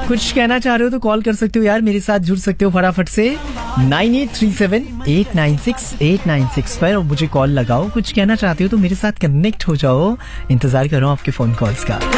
कुछ कहना चाह रहे हो तो कॉल कर सकते हो यार, मेरे साथ जुड़ सकते हो फटाफट से 9837896896 पर, और मुझे कॉल लगाओ। कुछ कहना चाहते हो तो मेरे साथ कनेक्ट हो जाओ। इंतजार कर रहा हूँ आपके फोन कॉल्स का।